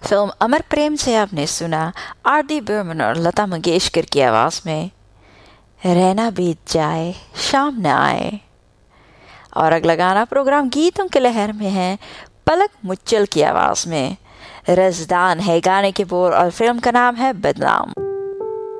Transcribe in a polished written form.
Film अमर प्रेम से आपने सुना आर.डी. बर्मन और लता मंगेशकर की आवाज में रहना बीत जाए शाम न आए। और अगला गाना प्रोग्राम गीतों के लहर में है, पलक मुच्चल की आवाज में रज़दान है गाने के बोल और फिल्म का नाम है बदनाम।